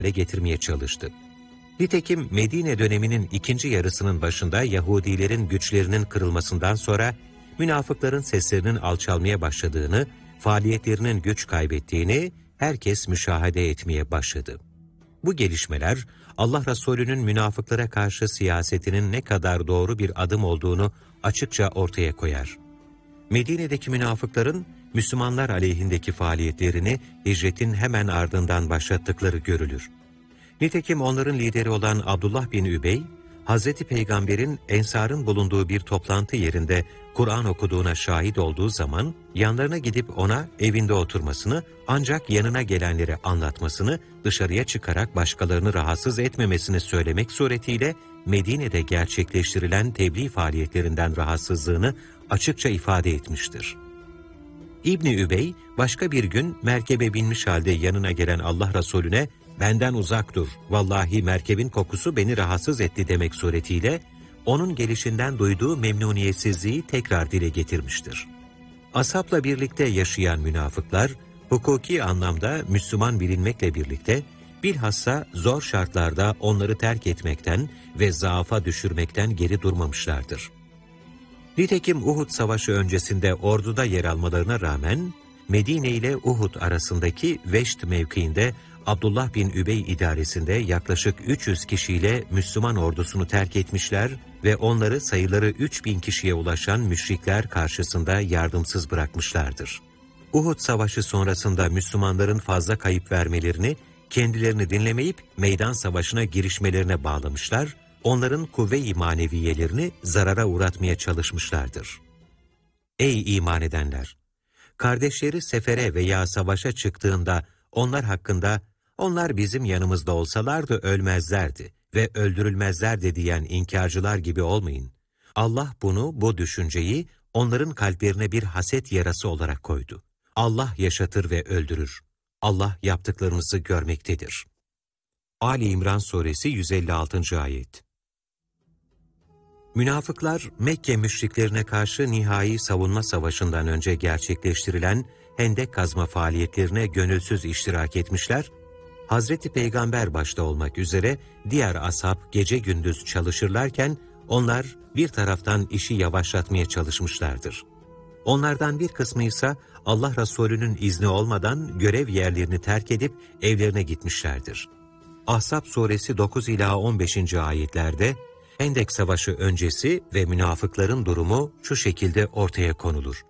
getirmeye çalıştı. Nitekim Medine döneminin ikinci yarısının başında Yahudilerin güçlerinin kırılmasından sonra münafıkların seslerinin alçalmaya başladığını, faaliyetlerinin güç kaybettiğini herkes müşahede etmeye başladı. Bu gelişmeler Allah Resulü'nün münafıklara karşı siyasetinin ne kadar doğru bir adım olduğunu açıkça ortaya koyar. Medine'deki münafıkların Müslümanlar aleyhindeki faaliyetlerini hicretin hemen ardından başlattıkları görülür. Nitekim onların lideri olan Abdullah bin Übey, Hazreti Peygamber'in Ensar'ın bulunduğu bir toplantı yerinde Kur'an okuduğuna şahit olduğu zaman yanlarına gidip ona evinde oturmasını, ancak yanına gelenlere anlatmasını, dışarıya çıkarak başkalarını rahatsız etmemesini söylemek suretiyle Medine'de gerçekleştirilen tebliğ faaliyetlerinden rahatsızlığını açıkça ifade etmiştir. İbni Übey başka bir gün merkebe binmiş halde yanına gelen Allah Resulüne "Benden uzak dur, vallahi merkebin kokusu beni rahatsız etti" demek suretiyle onun gelişinden duyduğu memnuniyetsizliği tekrar dile getirmiştir. Ashabla birlikte yaşayan münafıklar, hukuki anlamda Müslüman bilinmekle birlikte, bilhassa zor şartlarda onları terk etmekten ve zaafa düşürmekten geri durmamışlardır. Nitekim Uhud Savaşı öncesinde orduda yer almalarına rağmen, Medine ile Uhud arasındaki Veşt mevkiinde Abdullah bin Übey idaresinde yaklaşık 300 kişiyle Müslüman ordusunu terk etmişler ve onları sayıları 3000 kişiye ulaşan müşrikler karşısında yardımsız bırakmışlardır. Uhud Savaşı sonrasında Müslümanların fazla kayıp vermelerini, kendilerini dinlemeyip meydan savaşına girişmelerine bağlamışlar, onların kuvve-i maneviyelerini zarara uğratmaya çalışmışlardır. Ey iman edenler! Kardeşleri sefere veya savaşa çıktığında onlar hakkında, "Onlar bizim yanımızda olsalardı ölmezlerdi ve öldürülmezlerdi" diyen inkarcılar gibi olmayın. Allah bu düşünceyi onların kalplerine bir haset yarası olarak koydu. Allah yaşatır ve öldürür. Allah yaptıklarınızı görmektedir. Ali İmran Suresi 156. Ayet. Münafıklar, Mekke müşriklerine karşı nihai savunma savaşından önce gerçekleştirilen hendek kazma faaliyetlerine gönülsüz iştirak etmişler, Hazreti Peygamber başta olmak üzere diğer ashab gece gündüz çalışırlarken onlar bir taraftan işi yavaşlatmaya çalışmışlardır. Onlardan bir kısmı ise Allah Resulü'nün izni olmadan görev yerlerini terk edip evlerine gitmişlerdir. Ahzab Suresi 9 ila 15. ayetlerde Hendek Savaşı öncesi ve münafıkların durumu şu şekilde ortaya konulur.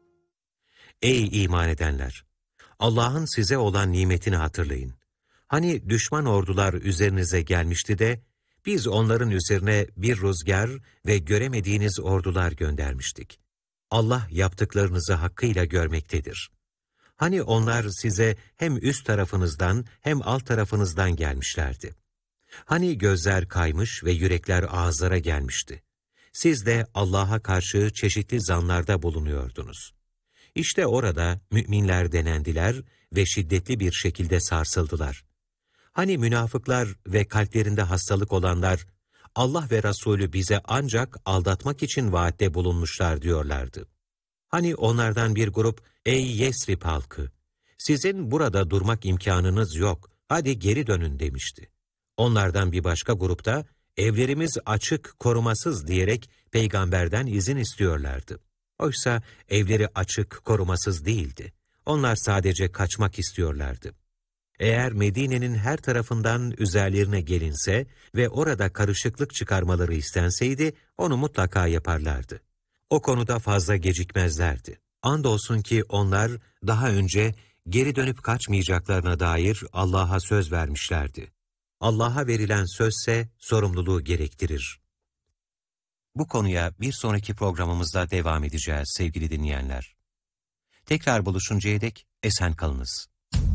Ey iman edenler! Allah'ın size olan nimetini hatırlayın. Hani düşman ordular üzerinize gelmişti de, biz onların üzerine bir rüzgar ve göremediğiniz ordular göndermiştik. Allah yaptıklarınızı hakkıyla görmektedir. Hani onlar size hem üst tarafınızdan hem alt tarafınızdan gelmişlerdi. Hani gözler kaymış ve yürekler ağızlara gelmişti. Siz de Allah'a karşı çeşitli zanlarda bulunuyordunuz. İşte orada müminler denendiler ve şiddetli bir şekilde sarsıldılar. Hani münafıklar ve kalplerinde hastalık olanlar, Allah ve Resulü bize ancak aldatmak için vaatte bulunmuşlar diyorlardı. Hani onlardan bir grup, ey Yesrib halkı, sizin burada durmak imkanınız yok, hadi geri dönün demişti. Onlardan bir başka grupta, evlerimiz açık, korumasız diyerek peygamberden izin istiyorlardı. Oysa evleri açık, korumasız değildi. Onlar sadece kaçmak istiyorlardı. Eğer Medine'nin her tarafından üzerlerine gelinse ve orada karışıklık çıkarmaları istenseydi, onu mutlaka yaparlardı. O konuda fazla gecikmezlerdi. Andolsun ki onlar daha önce geri dönüp kaçmayacaklarına dair Allah'a söz vermişlerdi. Allah'a verilen sözse sorumluluğu gerektirir. Bu konuya bir sonraki programımızda devam edeceğiz sevgili dinleyenler. Tekrar buluşuncaya dek esen kalınız.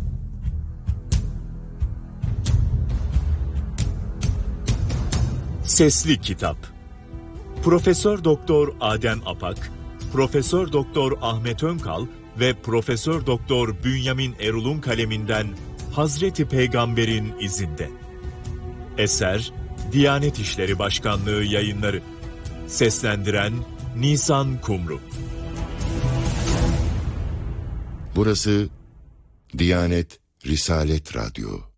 Sesli Kitap. Profesör Doktor Adem Apak, Profesör Doktor Ahmet Önkal ve Profesör Doktor Bünyamin Erul'un kaleminden Hazreti Peygamber'in izinde. Eser Diyanet İşleri Başkanlığı Yayınları. Seslendiren Nisan Kumru. Burası Diyanet Risalet Radyo.